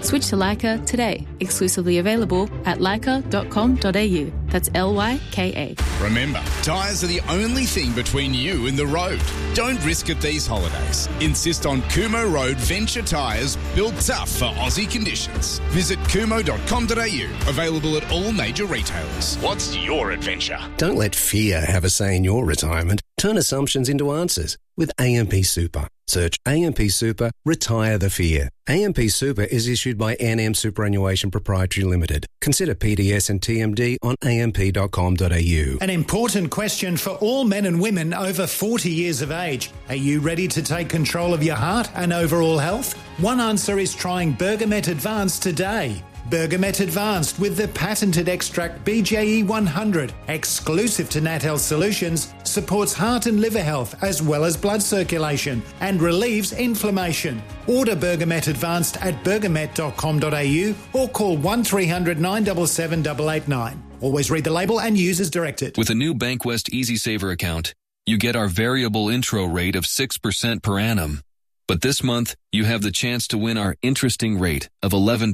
Switch to Leica today. Exclusively available at leica.com.au. That's Lyka. Remember, tyres are the only thing between you and the road. Don't risk it these holidays. Insist on Kumo Road Venture tyres, built tough for Aussie conditions. Visit kumo.com.au. Available at all major retailers. What's your adventure? Don't let fear have a say in your retirement. Turn assumptions into answers with AMP Super. Search AMP Super, retire the fear. AMP Super is issued by NM Superannuation Proprietary Limited. Consider PDS and TMD on amp.com.au. An important question for all men and women over 40 years of age. Are you ready to take control of your heart and overall health? One answer is trying Bergamet Advanced today. Bergamet Advanced with the patented extract BJE 100, exclusive to Nat Health Solutions, supports heart and liver health as well as blood circulation and relieves inflammation. Order Bergamet Advanced at bergamet.com.au or call 1300 977 889. Always read the label and use as directed. With a new Bankwest Easy Saver account, you get our variable intro rate of 6% per annum. But this month, you have the chance to win our interesting rate of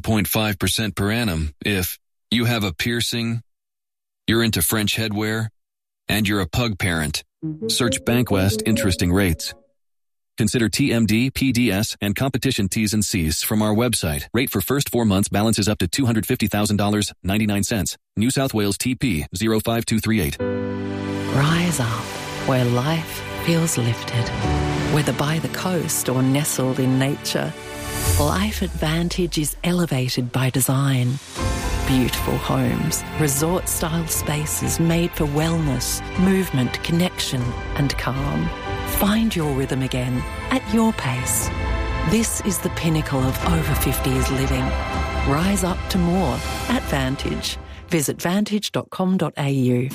11.5% per annum if you have a piercing, you're into French headwear, and you're a pug parent. Search Bankwest Interesting Rates. Consider TMD, PDS, and competition T's and C's from our website. Rate for first 4 months balances up to $250,000, 99 cents. New South Wales TP 05238. Rise up where life feels lifted. Whether by the coast or nestled in nature, Life Advantage is elevated by design. Beautiful homes, resort-style spaces made for wellness, movement, connection and calm. Find your rhythm again at your pace. This is the pinnacle of over 50s living. Rise up to more at Vantage. Visit vantage.com.au.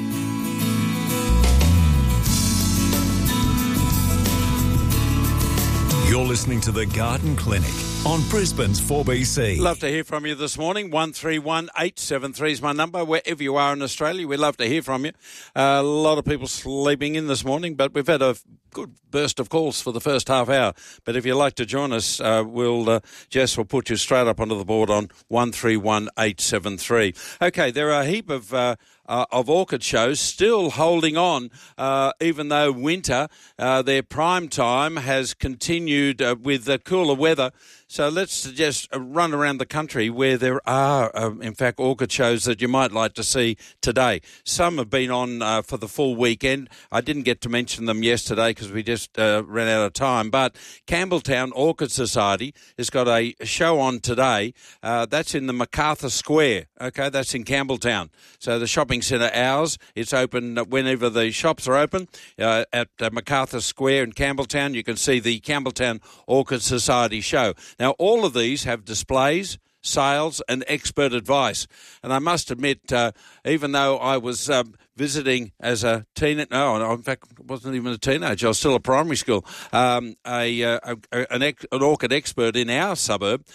You're listening to The Garden Clinic on Brisbane's 4BC. Love to hear from you this morning. 131 873 is my number. Wherever you are in Australia, we'd love to hear from you. A lot of people sleeping in this morning, but we've had a good burst of calls for the first half hour. But if you'd like to join us, Jess will put you straight up onto the board on 131 873. Okay, there are a heap of orchid shows still holding on, even though winter, their prime time has continued with the cooler weather. So let's just run around the country where there are, in fact, orchid shows that you might like to see today. Some have been on for the full weekend. I didn't get to mention them yesterday because we just ran out of time. But Campbelltown Orchid Society has got a show on today. That's in the MacArthur Square. Okay, that's in Campbelltown. So the shopping centre hours, it's open whenever the shops are open. At MacArthur Square in Campbelltown, you can see the Campbelltown Orchid Society show. Now, all of these have displays, sales and expert advice. And I must admit, even though I was visiting as a teenager, no, in fact, I wasn't even a teenager, I was still at primary school, an orchid expert in our suburb,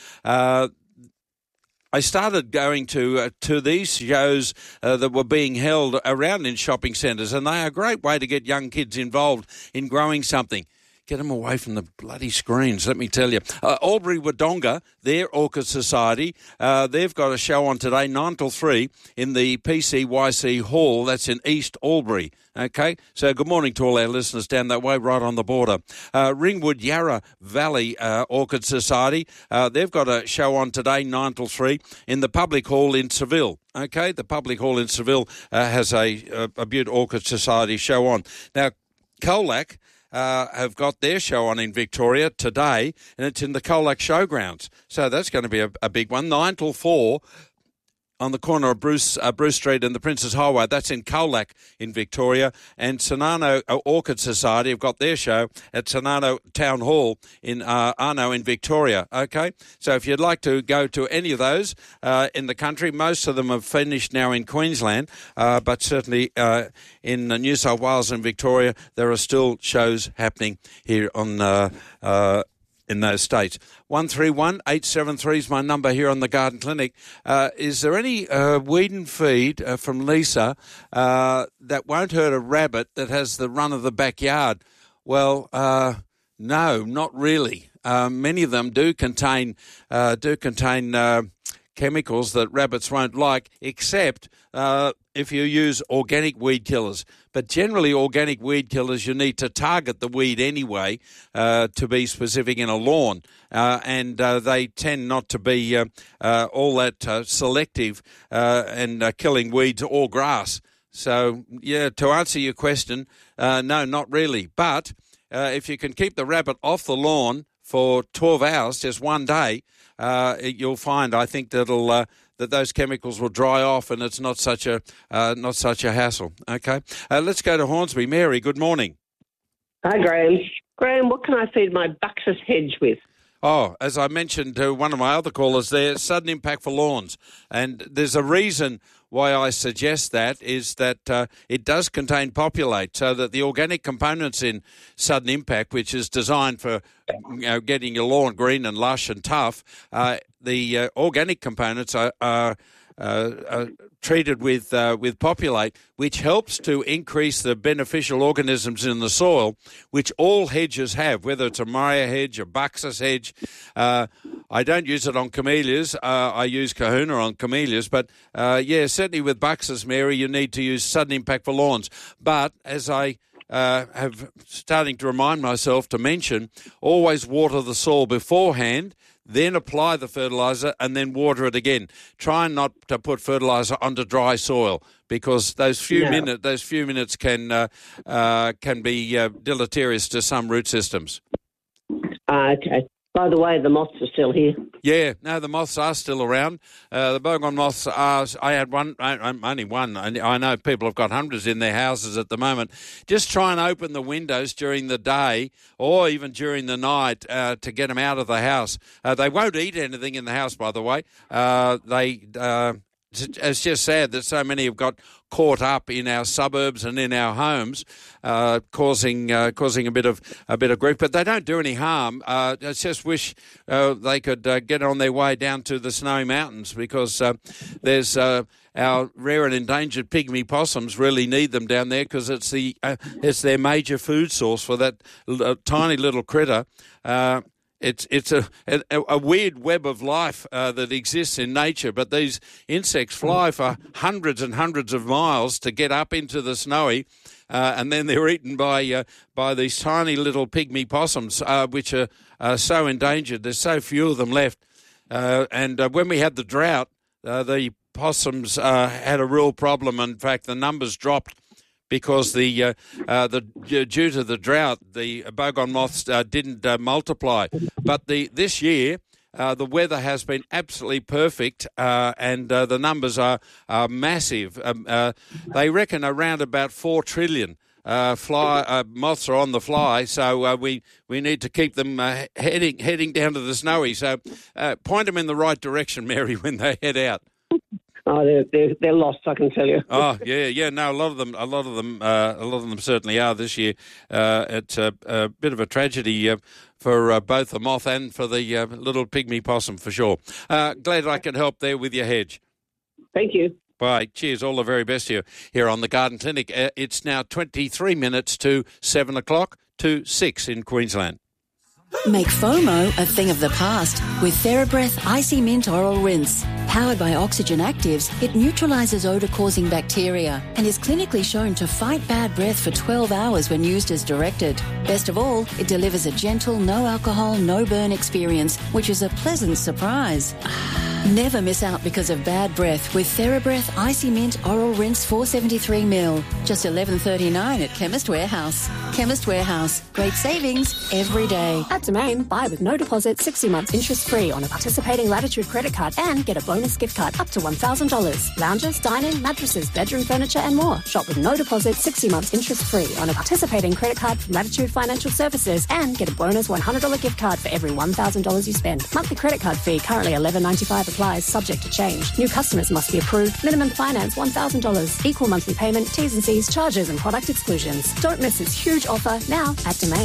I started going to these shows that were being held around in shopping centres, and they are a great way to get young kids involved in growing something. Get them away from the bloody screens, let me tell you. Albury Wodonga, their Orchid Society, they've got a show on today, 9 till 3, in the PCYC Hall. That's in East Albury. Okay, so good morning to all our listeners down that way, right on the border. Ringwood Yarra Valley Orchid Society, they've got a show on today, 9 till 3, in the Public Hall in Seville. Okay, the Public Hall in Seville has a Butte Orchid Society show on. Now, Colac have got their show on in Victoria today, and it's in the Colac Showgrounds. So that's going to be a big one, 9 till 4 on the corner of Bruce Street and the Princes Highway. That's in Colac in Victoria. And Cernano Orchid Society have got their show at Cernano Town Hall in Arno in Victoria. Okay, so if you'd like to go to any of those in the country, most of them have finished now in Queensland, but certainly in New South Wales and Victoria, there are still shows happening here on in those states. 131 873 is my number here on the Garden Clinic. Is there any weed and feed from Lisa that won't hurt a rabbit that has the run of the backyard? Well, no, not really. many of them do contain chemicals that rabbits won't like, except if you use organic weed killers. But generally, organic weed killers, you need to target the weed anyway to be specific in a lawn. And they tend not to be all that selective and killing weeds or grass. So, yeah, to answer your question, no, not really. But if you can keep the rabbit off the lawn for 12 hours, just one day, you'll find, I think, that those chemicals will dry off, and it's not such a hassle. Okay, let's go to Hornsby. Mary, good morning. Hi, Graham. Graham, what can I feed my Buxus hedge with? Oh, as I mentioned to one of my other callers there, sudden impact for lawns. And there's a reason why I suggest that is that it does contain populate, so that the organic components in sudden impact, which is designed for getting your lawn green and lush and tough, the organic components are treated with populate, which helps to increase the beneficial organisms in the soil, which all hedges have, whether it's a Maya hedge, a Buxus hedge. I don't use it on camellias. I use Kahuna on camellias. But, certainly with Buxus, Mary, you need to use sudden impact for lawns. But as I have starting to remind myself to mention, always water the soil beforehand, then apply the fertiliser and then water it again. Try not to put fertiliser onto dry soil, because those few minutes can be deleterious to some root systems. Okay. By the way, the moths are still here. Yeah, no, the moths are still around. The boggon moths are, I had one, only one. I know people have got hundreds in their houses at the moment. Just try and open the windows during the day or even during the night to get them out of the house. They won't eat anything in the house, by the way. It's just sad that so many have got caught up in our suburbs and in our homes, causing a bit of grief. But they don't do any harm. I just wish they could get on their way down to the Snowy Mountains, because there's our rare and endangered pygmy possums really need them down there, because it's their major food source for that tiny little critter. It's a weird web of life that exists in nature, but these insects fly for hundreds and hundreds of miles to get up into the Snowy, and then they're eaten by these tiny little pygmy possums, which are so endangered. There's so few of them left. And when we had the drought, the possums had a real problem. In fact, the numbers dropped, because due to the drought, the boggon moths didn't multiply. But this year, the weather has been absolutely perfect, and the numbers are massive. They reckon around about 4 trillion moths are on the fly, so we need to keep them heading down to the Snowy. So point them in the right direction, Mary, when they head out. Oh, they're lost, I can tell you. Oh, yeah. No, a lot of them certainly are this year. It's a bit of a tragedy for both the moth and for the little pygmy possum, for sure. Glad I could help there with your hedge. Thank you. Bye. Cheers. All the very best here on the Garden Clinic. It's now 23 minutes to 7 o'clock to 6 in Queensland. Make FOMO a thing of the past with TheraBreath Icy Mint Oral Rinse. Powered by Oxygen Actives, it neutralises odour-causing bacteria and is clinically shown to fight bad breath for 12 hours when used as directed. Best of all, it delivers a gentle, no-alcohol, no-burn experience, which is a pleasant surprise. Never miss out because of bad breath with TheraBreath Icy Mint Oral Rinse 473ml. Just $11.39 at Chemist Warehouse. Chemist Warehouse. Great savings every day. At Domain, buy with no deposit, 60 months interest-free on a participating Latitude credit card and get a bonus gift card up to $1,000. Lounges, dining, mattresses, bedroom furniture and more. Shop with no deposit, 60 months interest-free on a participating credit card from Latitude Financial Services and get a bonus $100 gift card for every $1,000 you spend. Monthly credit card fee currently $11.95 applies, subject to change. New customers must be approved. Minimum finance $1,000. Equal monthly payment, T's and C's, charges and product exclusions. Don't miss this huge offer now at Domain.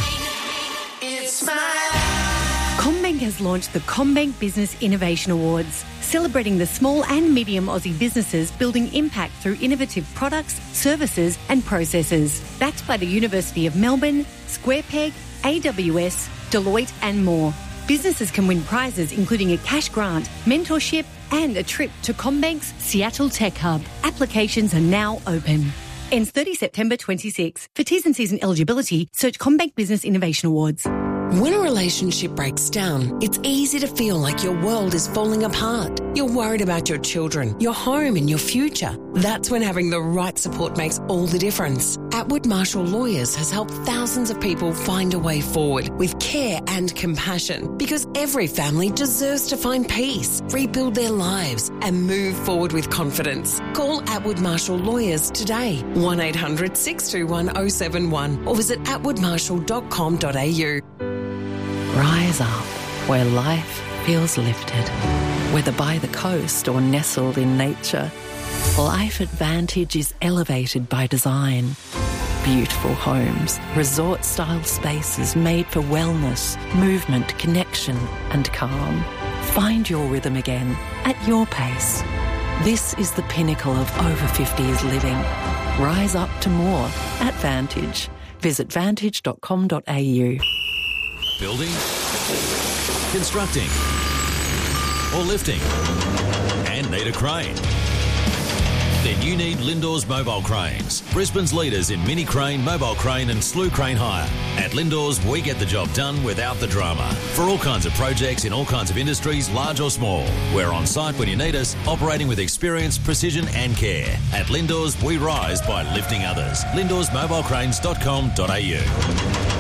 CommBank has launched the CommBank Business Innovation Awards, celebrating the small and medium Aussie businesses building impact through innovative products, services and processes. Backed by the University of Melbourne, Square Peg, AWS, Deloitte and more. Businesses can win prizes including a cash grant, mentorship and a trip to CommBank's Seattle Tech Hub. Applications are now open. Ends 30 September 26. For T's and C's and eligibility, search CommBank Business Innovation Awards. When a relationship breaks down, it's easy to feel like your world is falling apart. You're worried about your children, your home and your future. That's when having the right support makes all the difference. Atwood Marshall Lawyers has helped thousands of people find a way forward with care and compassion, because every family deserves to find peace, rebuild their lives and move forward with confidence. Call Atwood Marshall Lawyers today, 1800 621 071 or visit atwoodmarshall.com.au. Rise up where life feels lifted. Whether by the coast or nestled in nature, Life Advantage is elevated by design. Beautiful homes, resort-style spaces made for wellness, movement, connection and calm. Find your rhythm again at your pace. This is the pinnacle of over 50s living. Rise up to more at Vantage. Visit vantage.com.au. Building, constructing, or lifting, and need a crane? Then you need Lindor's Mobile Cranes, Brisbane's leaders in mini crane, mobile crane and slew crane hire. At Lindor's, we get the job done without the drama. For all kinds of projects in all kinds of industries, large or small. We're on site when you need us, operating with experience, precision and care. At Lindor's, we rise by lifting others. Lindor'sMobileCranes.com.au.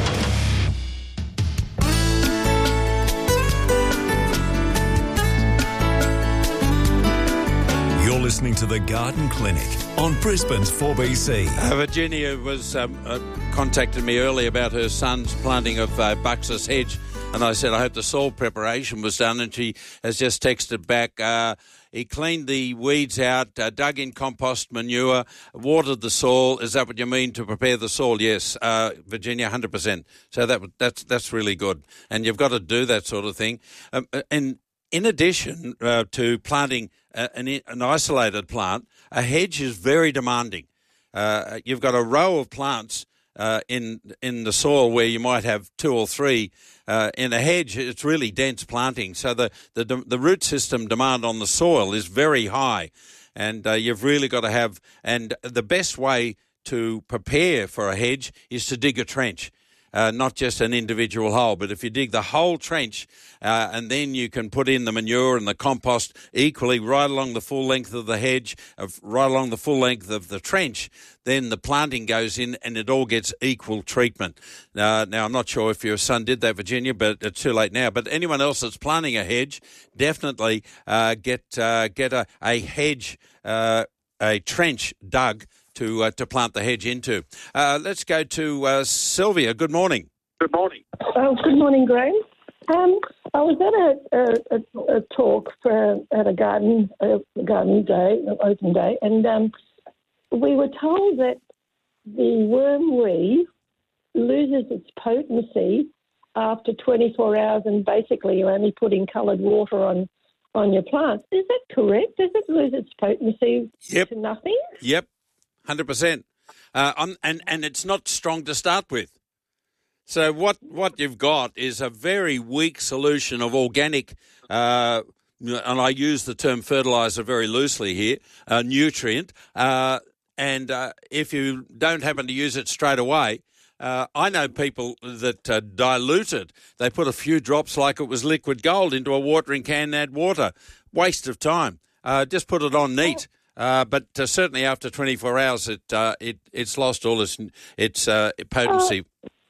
Listening to the Garden Clinic on Brisbane's 4BC. Virginia was contacted me earlier about her son's planting of Buxus hedge, and I said I hope the soil preparation was done, and she has just texted back. He cleaned the weeds out, dug in compost manure, watered the soil. Is that what you mean, to prepare the soil? Yes, Virginia, 100%. So that's really good, and you've got to do that sort of thing. And in addition to planting an isolated plant, a hedge is very demanding. You've got a row of plants in the soil where you might have two or three. In a hedge, it's really dense planting, so the root system demand on the soil is very high, and you've really got to have. And the best way to prepare for a hedge is to dig a trench. Not just an individual hole, but if you dig the whole trench and then you can put in the manure and the compost equally right along the full length of the hedge, right along the full length of the trench, then the planting goes in and it all gets equal treatment. Now, I'm not sure if your son did that, Virginia, but it's too late now. But anyone else that's planting a hedge, definitely get a hedge, a trench dug to plant the hedge into. Let's go to Sylvia. Good morning. Good morning. Good morning, Graham. I was at a talk at a garden day, open day, and we were told that the wormweed loses its potency after 24 hours, and basically you're only putting coloured water on your plants. Is that correct? Does it lose its potency to nothing? Yep. 100%. And it's not strong to start with. So what you've got is a very weak solution of organic, and I use the term fertiliser very loosely here, nutrient. And if you don't happen to use it straight away, I know people that dilute it. They put a few drops like it was liquid gold into a watering can and add water. Waste of time. Just put it on neat. But certainly after 24 hours, it's lost all its potency.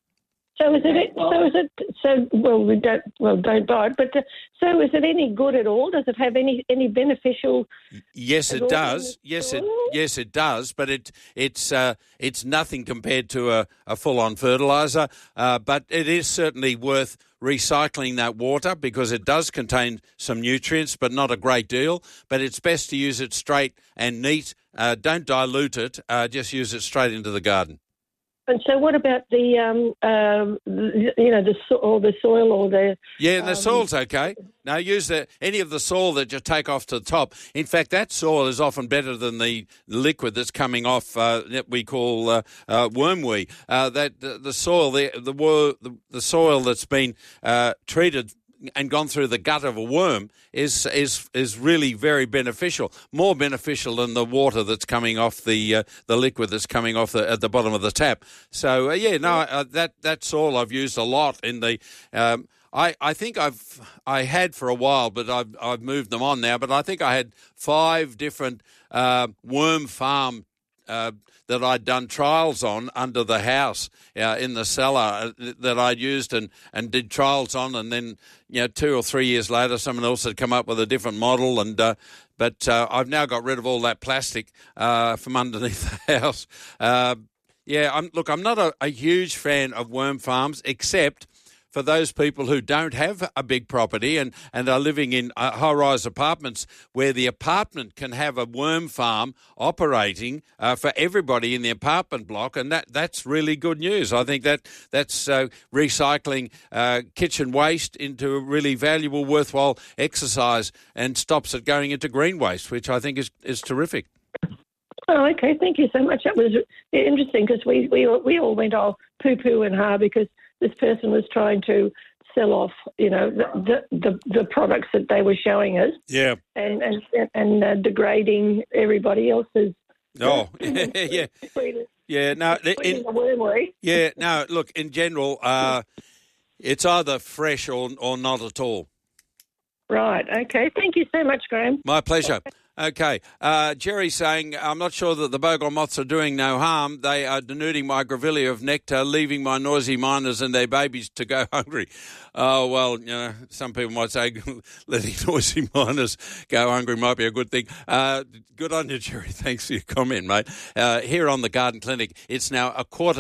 Don't buy it. But so is it any good at all? Does it have any beneficial? Yes, it does. Yes, it does. But it's nothing compared to a full-on fertiliser. But it is certainly worth recycling that water because it does contain some nutrients, but not a great deal. But it's best to use it straight and neat. Don't dilute it. Just use it straight into the garden. And so, what about the soil or the? Yeah, the soil's okay. No, use any of the soil that you take off to the top. In fact, that soil is often better than the liquid that's coming off that we call wormweed. The soil, the soil that's been treated and gone through the gut of a worm is really very beneficial, more beneficial than the water that's coming off the liquid that's coming off at the bottom of the tap. So that soil I've used a lot in the. I think I had for a while, but I've moved them on now. But I think I had 5 different worm farm that I'd done trials on under the house in the cellar that I'd used and did trials on, and then 2 or 3 years later, someone else had come up with a different model, and but I've now got rid of all that plastic from underneath the house. I'm not a huge fan of worm farms, except for those people who don't have a big property and are living in high-rise apartments where the apartment can have a worm farm operating for everybody in the apartment block, and that's really good news. I think that's recycling kitchen waste into a really valuable, worthwhile exercise and stops it going into green waste, which I think is terrific. Oh, okay. Thank you so much. That was interesting because we all went all poo-poo and ha because this person was trying to sell off, the products that they were showing us. Yeah. And degrading everybody else's. Oh, yeah. Yeah. No. Yeah. No. Look, in general, it's either fresh or not at all. Right. Okay. Thank you so much, Graham. My pleasure. Okay. Jerry's saying, I'm not sure that the bogon moths are doing no harm. They are denuding my grevillea of nectar, leaving my noisy miners and their babies to go hungry. Oh, well, some people might say letting noisy miners go hungry might be a good thing. Good on you, Jerry. Thanks for your comment, mate. Here on the Garden Clinic, it's now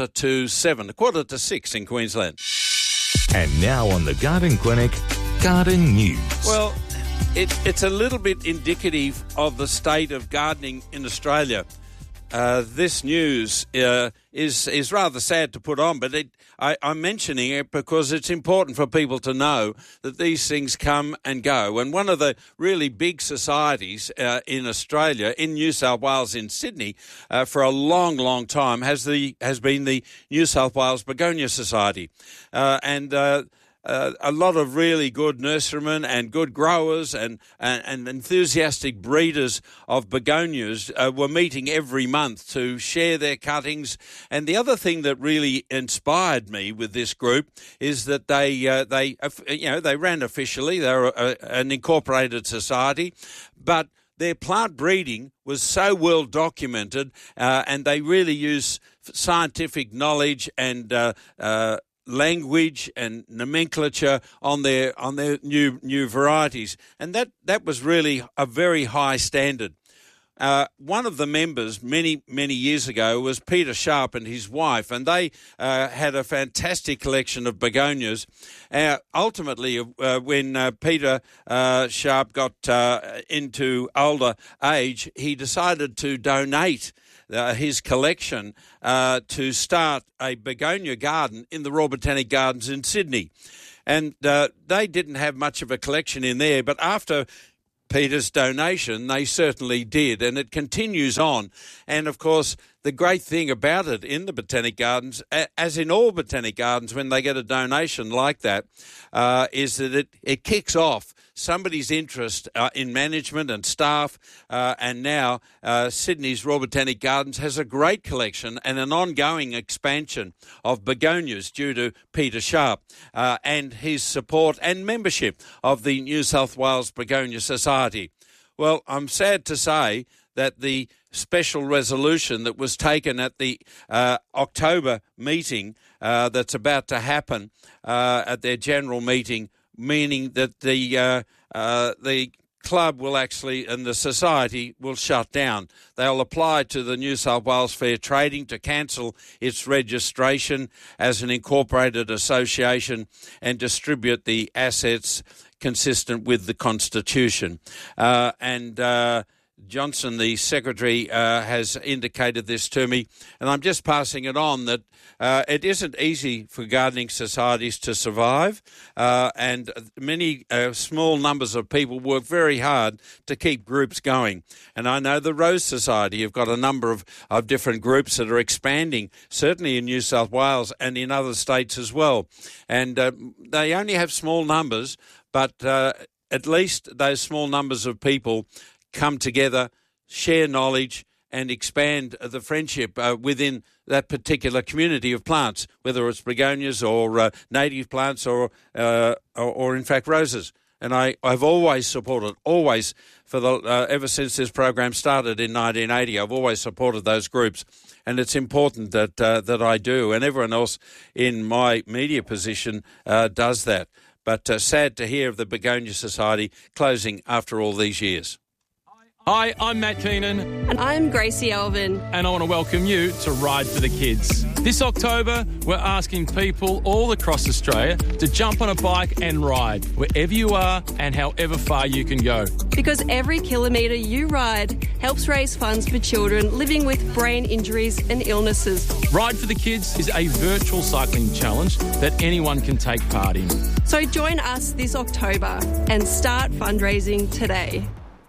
6:45 in Queensland. And now on the Garden Clinic, Garden News. Well, it's a little bit indicative of the state of gardening in Australia. This news is rather sad to put on, but I'm mentioning it because it's important for people to know that these things come and go. And one of the really big societies in Australia, in New South Wales, in Sydney, for a long, long time has been the New South Wales Begonia Society, and a lot of really good nurserymen and good growers and enthusiastic breeders of begonias were meeting every month to share their cuttings. And the other thing that really inspired me with this group is that they ran officially. They were an incorporated society, but their plant breeding was so well documented, and they really use scientific knowledge and language and nomenclature on their new varieties, and that was really a very high standard. One of the members many years ago was Peter Sharp and his wife, and they had a fantastic collection of begonias. Ultimately, when Peter Sharp got into older age, he decided to donate his collection to start a begonia garden in the Royal Botanic Gardens in Sydney. And they didn't have much of a collection in there, but after Peter's donation, they certainly did, and it continues on. And, of course, the great thing about it in the Botanic Gardens, as in all Botanic Gardens when they get a donation like that, is that it kicks off somebody's interest in management and staff, and now Sydney's Royal Botanic Gardens has a great collection and an ongoing expansion of begonias due to Peter Sharp and his support and membership of the New South Wales Begonia Society. Well, I'm sad to say that the special resolution that was taken at the October meeting that's about to happen at their general meeting, meaning that the club will actually, and the society will shut down. They'll apply to the New South Wales Fair Trading to cancel its registration as an incorporated association and distribute the assets consistent with the Constitution. Johnson, the Secretary, has indicated this to me, and I'm just passing it on, that it isn't easy for gardening societies to survive, and many small numbers of people work very hard to keep groups going. And I know the Rose Society have got a number of different groups that are expanding, certainly in New South Wales and in other states as well. And they only have small numbers, but at least those small numbers of people come together, share knowledge, and expand the friendship within that particular community of plants, whether it's begonias or native plants or in fact roses. And I've always supported, ever since this program started in 1980, I've always supported those groups. And it's important that I do, and everyone else in my media position does that. But sad to hear of the Begonia Society closing after all these years. Hi, I'm Matt Keenan. And I'm Gracie Alvin. And I want to welcome you to Ride for the Kids. This October, we're asking people all across Australia to jump on a bike and ride wherever you are and however far you can go. Because every kilometre you ride helps raise funds for children living with brain injuries and illnesses. Ride for the Kids is a virtual cycling challenge that anyone can take part in. So join us this October and start fundraising today.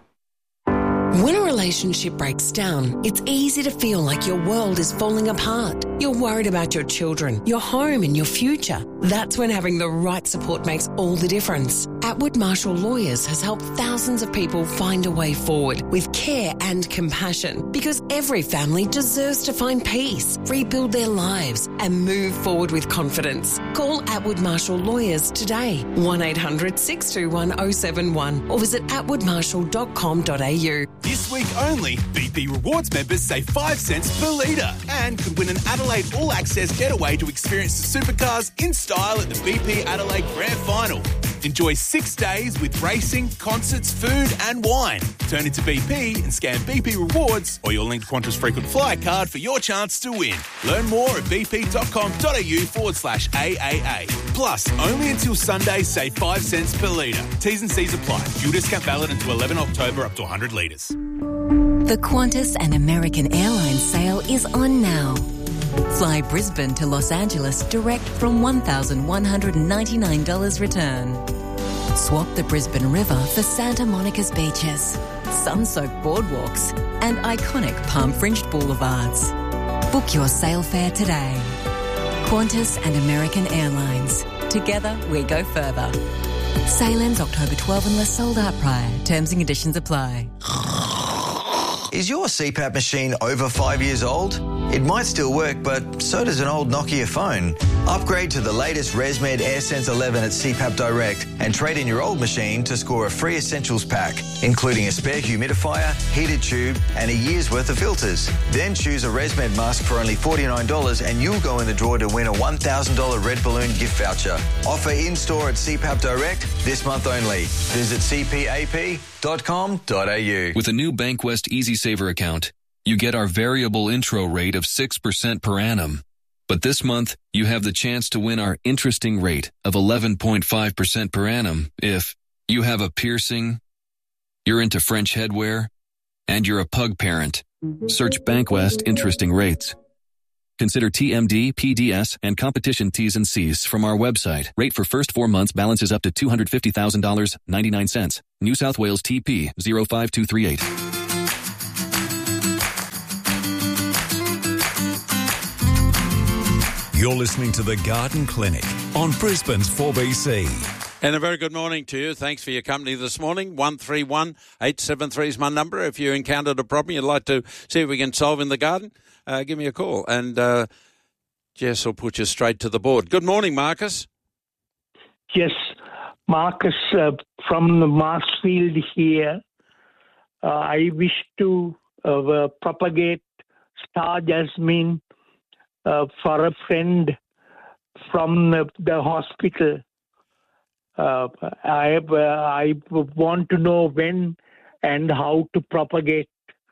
When a relationship breaks down, it's easy to feel like your world is falling apart. You're worried about your children, your home and your future. That's when having the right support makes all the difference. Atwood Marshall Lawyers has helped thousands of people find a way forward with care and compassion, because every family deserves to find peace, rebuild their lives and move forward with confidence. Call Atwood Marshall Lawyers today, 1800 621 071, or visit atwoodmarshall.com.au. This week only, BP Rewards members save 5 cents per litre and could win an Adelaide All Access getaway to experience the supercars in style at the BP Adelaide Grand Final. Enjoy 6 days with racing, concerts, food and wine. Turn into BP and scan BP Rewards or your linked Qantas frequent flyer card for your chance to win. Learn more at bp.com.au/AAA. Plus, only until Sunday, save 5 cents per litre. T's and C's apply. Fuel discount valid until 11 October up to 100 litres. The Qantas and American Airlines sale is on now. Fly Brisbane to Los Angeles direct from $1,199 return. Swap the Brisbane River for Santa Monica's beaches, sun-soaked boardwalks and iconic palm-fringed boulevards. Book your sail fare today. Qantas and American Airlines. Together we go further. Sail ends October 12 unless sold out prior. Terms and conditions apply. Is your CPAP machine over 5 years old? It might still work, but so does an old Nokia phone. Upgrade to the latest ResMed AirSense 11 at CPAP Direct and trade in your old machine to score a free essentials pack, including a spare humidifier, heated tube and a year's worth of filters. Then choose a ResMed mask for only $49 and you'll go in the draw to win a $1,000 Red Balloon gift voucher. Offer in-store at CPAP Direct this month only. Visit cpap.com.au. With a new Bankwest EasySaver account, you get our variable intro rate of 6% per annum. But this month, you have the chance to win our interesting rate of 11.5% per annum if you have a piercing, you're into French headwear, and you're a pug parent. Search Bankwest Interesting Rates. Consider TMD, PDS, and competition T's and C's from our website. Rate for first 4 months balances up to $250,000, 99 cents. New South Wales TP 05238. You're listening to The Garden Clinic on Brisbane's 4BC. And a very good morning to you. Thanks for your company this morning. 131873 is my number. If you encountered a problem you'd like to see if we can solve in the garden, give me a call. And Jess will put you straight to the board. Good morning, Marcus. Yes, Marcus from the Marsfield here. I wish to propagate star jasmine for a friend from the hospital. I want to know when and how to propagate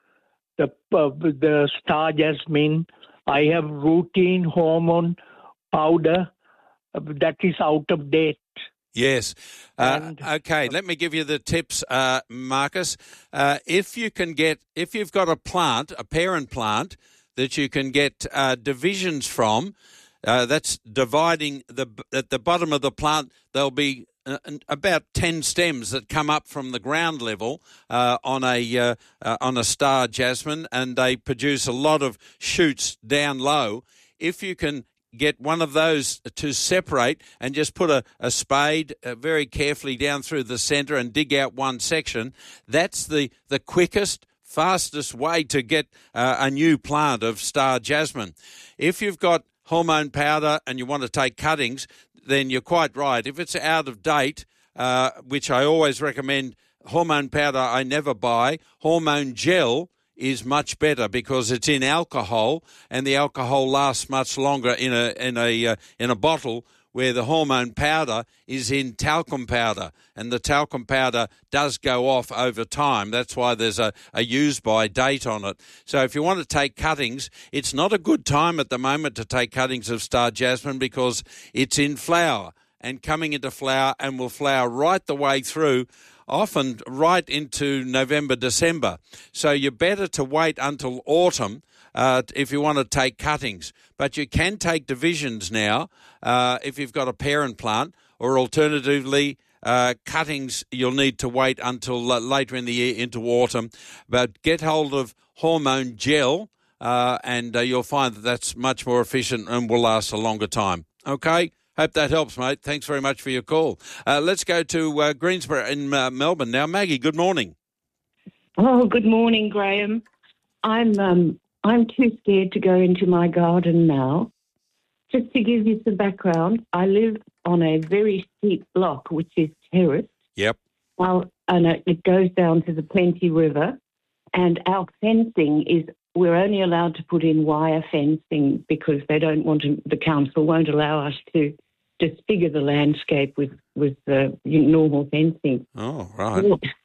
the star jasmine. I have routine hormone powder that is out of date. Yes. Okay, let me give you the tips, Marcus. If you've got a parent plant that you can get divisions from, that's dividing at the bottom of the plant, there'll be about 10 stems that come up from the ground level on a star jasmine, and they produce a lot of shoots down low. If you can get one of those to separate and just put a spade very carefully down through the centre and dig out one section, that's the quickest, fastest way to get a new plant of star jasmine. If you've got hormone powder and you want to take cuttings, then you're quite right. If it's out of date, which I always recommend, hormone powder I never buy. Hormone gel is much better because it's in alcohol, and the alcohol lasts much longer in a bottle, where the hormone powder is in talcum powder, and the talcum powder does go off over time. That's why there's a use-by date on it. So if you want to take cuttings, it's not a good time at the moment to take cuttings of star jasmine because it's in flower and coming into flower, and will flower right the way through, often right into November, December. So you're better to wait until autumn if you want to take cuttings. But you can take divisions now if you've got a parent plant, or alternatively, cuttings you'll need to wait until later in the year into autumn. But get hold of hormone gel and you'll find that that's much more efficient and will last a longer time. Okay? Hope that helps, mate. Thanks very much for your call. Let's go to Greensboro in Melbourne now. Maggie, good morning. Oh, good morning, Graham. I'm too scared to go into my garden now. Just to give you some background, I live on a very steep block, which is terraced. Yep. Well, and it goes down to the Plenty River, and our fencing is, we're only allowed to put in wire fencing because they don't want to, the council won't allow us to disfigure the landscape with normal fencing. Oh, right.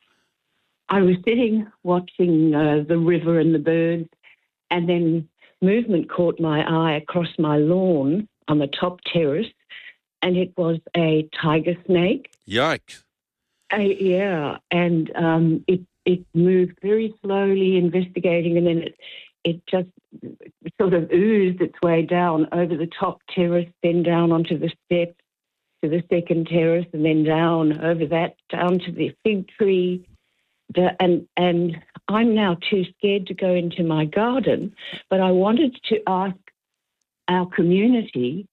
I was sitting watching the river and the birds, and then movement caught my eye across my lawn on the top terrace, and it was a tiger snake. Yikes. Yeah, and it moved very slowly, investigating, and then it just sort of oozed its way down over the top terrace, then down onto the steps to the second terrace, and then down over that, down to the fig tree. And I'm now too scared to go into my garden, but I wanted to ask our community,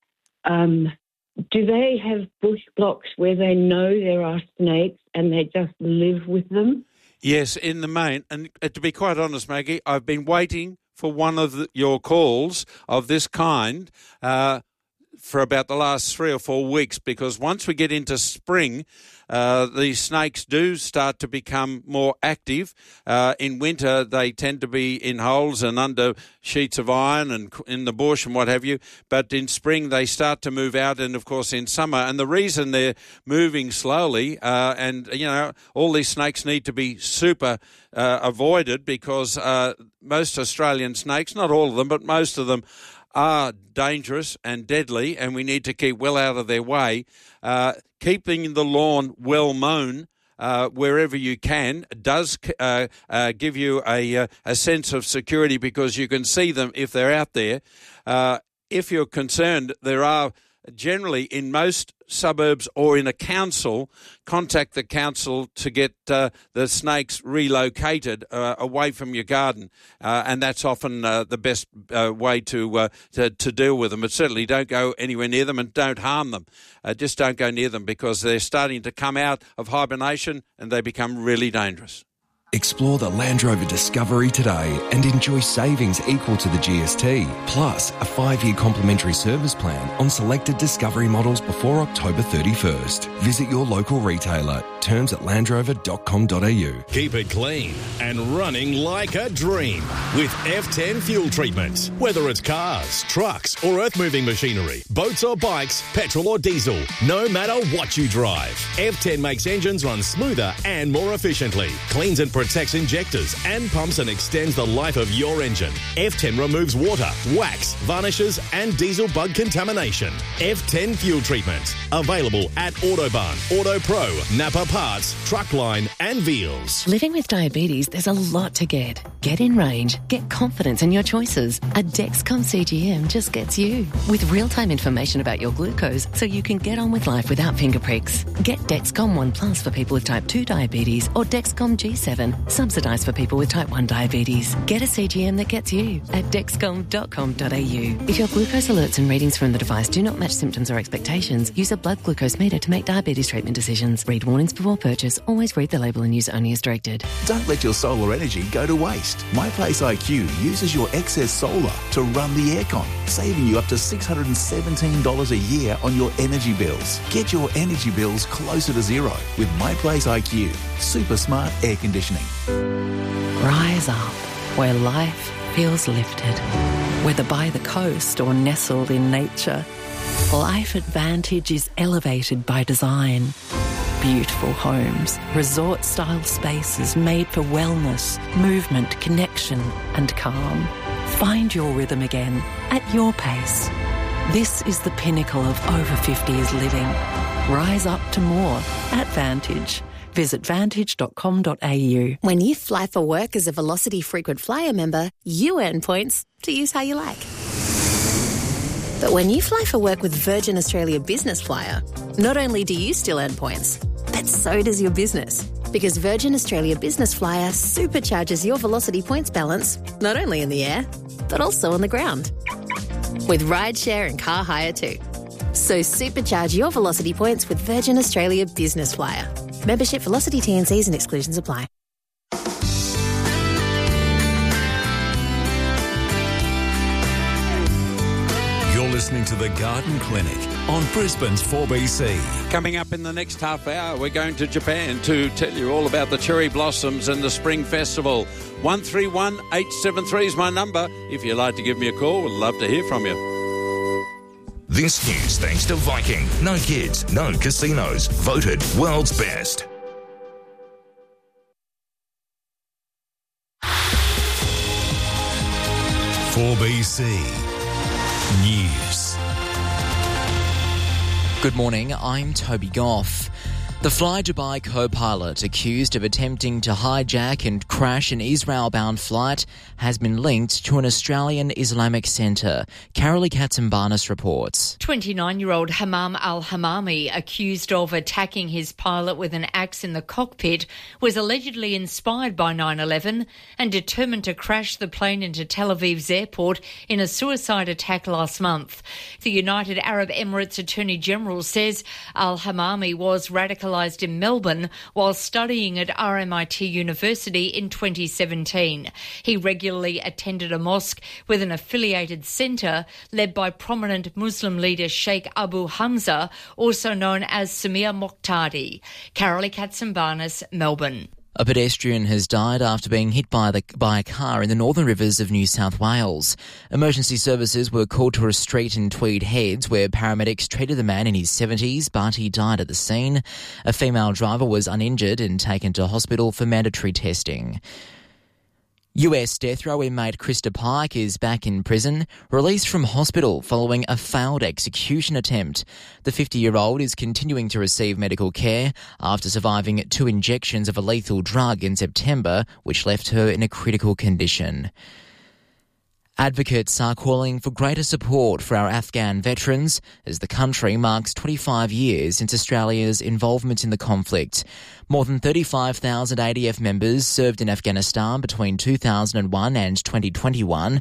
do they have bush blocks where they know there are snakes and they just live with them? Yes, in the main. And to be quite honest, Maggie, I've been waiting for one of your calls of this kind for about the last 3 or 4 weeks, because once we get into spring, the snakes do start to become more active. In winter, they tend to be in holes and under sheets of iron and in the bush and what have you. But in spring, they start to move out, and, of course, in summer. And the reason they're moving slowly, and, you know, all these snakes need to be super avoided because most Australian snakes, not all of them, but most of them, are dangerous and deadly, and we need to keep well out of their way. Keeping the lawn well mown wherever you can does give you a sense of security, because you can see them if they're out there. If you're concerned, there are generally in most suburbs or in a council, contact the council to get the snakes relocated away from your garden, and that's often the best way to deal with them. But certainly don't go anywhere near them and don't harm them. Just don't go near them, because they're starting to come out of hibernation and they become really dangerous. Explore the Land Rover Discovery today and enjoy savings equal to the GST, plus a 5-year complimentary service plan on selected Discovery models before October 31st. Visit your local retailer. Terms at landrover.com.au. Keep it clean and running like a dream with F10 fuel treatment. Whether it's cars, trucks or earth-moving machinery, boats or bikes, petrol or diesel, no matter what you drive, F10 makes engines run smoother and more efficiently, cleans and protects injectors and pumps and extends the life of your engine. F10 removes water, wax, varnishes and diesel bug contamination. F10 fuel treatment. Available at Autobarn, Auto Pro, Napa Parts, Truckline and Veals. Living with diabetes, there's a lot to get. Get in range. Get confidence in your choices. A Dexcom CGM just gets you. With real-time information about your glucose so you can get on with life without finger pricks. Get Dexcom One Plus for people with type 2 diabetes or Dexcom G7, subsidised for people with type 1 diabetes. Get a CGM that gets you at dexcom.com.au. If your glucose alerts and readings from the device do not match symptoms or expectations, use a blood glucose meter to make diabetes treatment decisions. Read warnings before purchase. Always read the label and use only as directed. Don't let your solar energy go to waste. MyPlace IQ uses your excess solar to run the aircon, saving you up to $617 a year on your energy bills. Get your energy bills closer to zero with MyPlace IQ. Super smart air conditioning. Rise up where life feels lifted. Whether by the coast or nestled in nature, Life Advantage is elevated by design. Beautiful homes, resort-style spaces made for wellness, movement, connection and calm. Find your rhythm again at your pace. This is the pinnacle of over 50s living. Rise up to more at Vantage. Visit vantage.com.au. When you fly for work as a Velocity Frequent Flyer member, you earn points to use how you like. But when you fly for work with Virgin Australia Business Flyer, not only do you still earn points, but so does your business. Because Virgin Australia Business Flyer supercharges your Velocity points balance, not only in the air, but also on the ground. With rideshare and car hire too. So supercharge your Velocity points with Virgin Australia Business Flyer. Membership, Velocity T&Cs and exclusions apply. You're listening to The Garden Clinic on Brisbane's 4BC. Coming up in the next half hour, we're going to Japan to tell you all about the cherry blossoms and the Spring Festival. 131 873 is my number. If you'd like to give me a call, we'd love to hear from you. This news thanks to Viking. No kids, no casinos. Voted world's best. "4BC News. Good morning, I'm Toby Goff. The Fly Dubai co-pilot accused of attempting to hijack and crash an Israel-bound flight has been linked to an Australian Islamic centre. Carolee Katsimbarnis reports. 29-year-old Hammam al-Hammami, accused of attacking his pilot with an axe in the cockpit, was allegedly inspired by 9/11 and determined to crash the plane into Tel Aviv's airport in a suicide attack last month. The United Arab Emirates Attorney General says al-Hammami was radicalised in Melbourne while studying at RMIT University in 2017. He regularly attended a mosque with an affiliated centre led by prominent Muslim leader Sheikh Abu Hamza, also known as Samir Moqtadi. Carolee Katsimbarnis, Melbourne. A pedestrian has died after being hit by a car in the Northern Rivers of New South Wales. Emergency services were called to a street in Tweed Heads where paramedics treated the man in his 70s, but he died at the scene. A female driver was uninjured and taken to hospital for mandatory testing. US death row inmate Krista Pike is back in prison, released from hospital following a failed execution attempt. The 50-year-old is continuing to receive medical care after surviving 2 injections of a lethal drug in September, which left her in a critical condition. Advocates are calling for greater support for our Afghan veterans as the country marks 25 years since Australia's involvement in the conflict. More than 35,000 ADF members served in Afghanistan between 2001 and 2021,